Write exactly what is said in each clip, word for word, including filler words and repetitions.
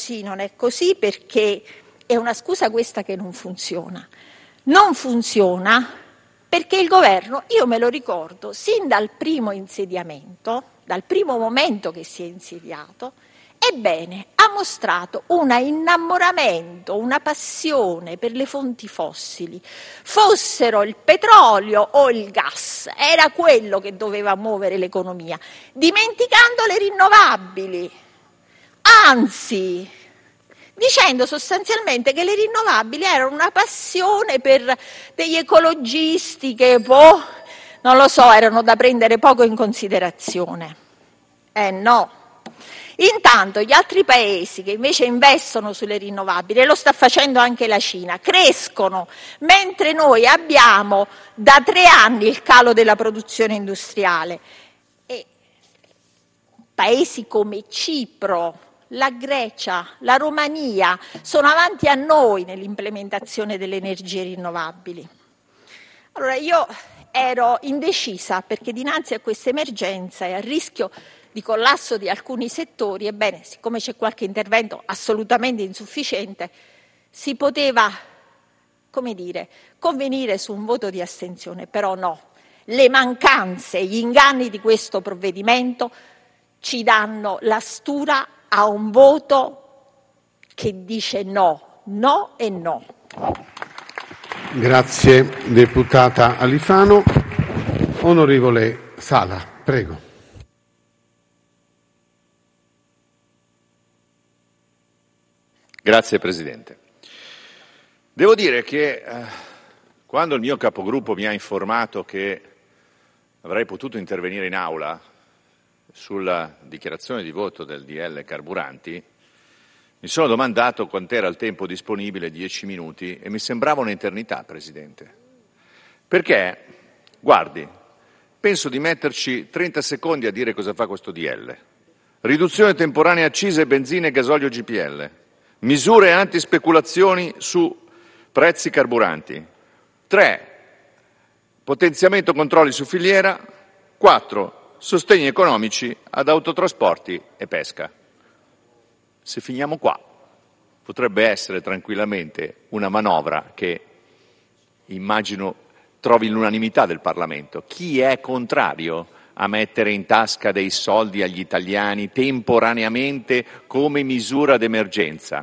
così, non è così, perché è una scusa questa che non funziona. Non funziona perché il governo, io me lo ricordo, sin dal primo insediamento, dal primo momento che si è insediato, ebbene, ha mostrato un innamoramento, una passione per le fonti fossili, fossero il petrolio o il gas, era quello che doveva muovere l'economia, dimenticando le rinnovabili, anzi, dicendo sostanzialmente che le rinnovabili erano una passione per degli ecologisti che, boh, non lo so, erano da prendere poco in considerazione. Eh no. Intanto gli altri paesi che invece investono sulle rinnovabili, e lo sta facendo anche la Cina, crescono, mentre noi abbiamo da tre anni il calo della produzione industriale. E paesi come Cipro, la Grecia, la Romania sono avanti a noi nell'implementazione delle energie rinnovabili. Allora io ero indecisa perché dinanzi a questa emergenza e al rischio di collasso di alcuni settori, ebbene, siccome c'è qualche intervento assolutamente insufficiente, si poteva, come dire, convenire su un voto di astensione, però no. Le mancanze, gli inganni di questo provvedimento ci danno la stura a un voto che dice no, no e no. Grazie, deputata Alifano. Onorevole Sala, prego. Grazie Presidente. Devo dire che eh, quando il mio capogruppo mi ha informato che avrei potuto intervenire in aula sulla dichiarazione di voto del D L Carburanti, mi sono domandato quant'era il tempo disponibile, dieci minuti, e mi sembrava un'eternità, Presidente. Perché, guardi, penso di metterci trenta secondi a dire cosa fa questo D L. Riduzione temporanea accise, benzina e gasolio G P L. Misure antispeculazioni su prezzi carburanti. tre. Potenziamento controlli su filiera. quattro. Sostegni economici ad autotrasporti e pesca. Se finiamo qua, potrebbe essere tranquillamente una manovra che immagino trovi l'unanimità del Parlamento. Chi è contrario a mettere in tasca dei soldi agli italiani temporaneamente come misura d'emergenza?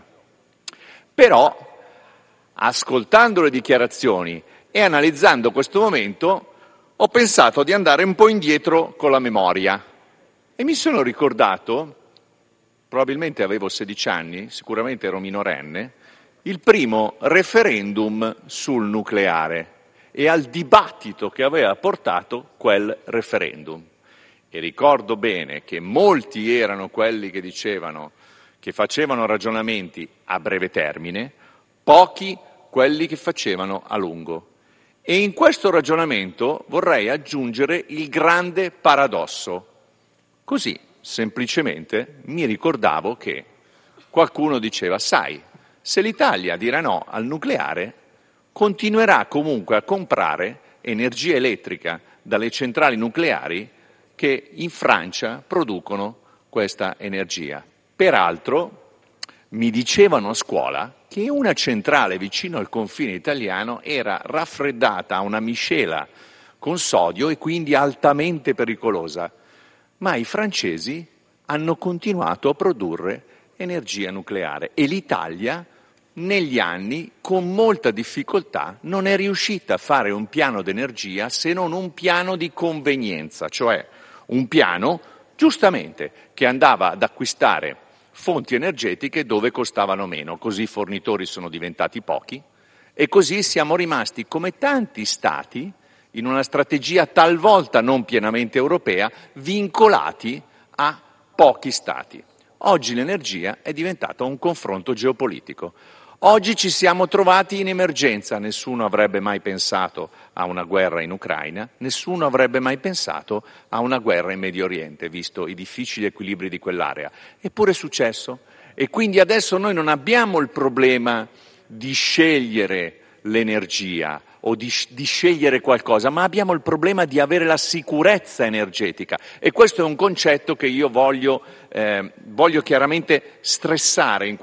Però, ascoltando le dichiarazioni e analizzando questo momento, ho pensato di andare un po' indietro con la memoria e mi sono ricordato, probabilmente avevo sedici anni, sicuramente ero minorenne, il primo referendum sul nucleare e al dibattito che aveva portato quel referendum. E ricordo bene che molti erano quelli che dicevano, che facevano ragionamenti a breve termine, pochi quelli che facevano a lungo. E in questo ragionamento vorrei aggiungere il grande paradosso. Così, semplicemente, mi ricordavo che qualcuno diceva, sai, se l'Italia dirà no al nucleare, continuerà comunque a comprare energia elettrica dalle centrali nucleari che in Francia producono questa energia. Peraltro, mi dicevano a scuola che una centrale vicino al confine italiano era raffreddata a una miscela con sodio e quindi altamente pericolosa, ma i francesi hanno continuato a produrre energia nucleare e l'Italia negli anni con molta difficoltà non è riuscita a fare un piano d'energia se non un piano di convenienza, cioè un piano giustamente che andava ad acquistare fonti energetiche dove costavano meno, così i fornitori sono diventati pochi e così siamo rimasti come tanti stati in una strategia talvolta non pienamente europea vincolati a pochi stati. Oggi l'energia è diventata un confronto geopolitico. Oggi ci siamo trovati in emergenza, nessuno avrebbe mai pensato a una guerra in Ucraina, nessuno avrebbe mai pensato a una guerra in Medio Oriente, visto i difficili equilibri di quell'area. Eppure è successo e quindi adesso noi non abbiamo il problema di scegliere l'energia o di, di scegliere qualcosa, ma abbiamo il problema di avere la sicurezza energetica e questo è un concetto che io voglio, eh, voglio chiaramente stressare in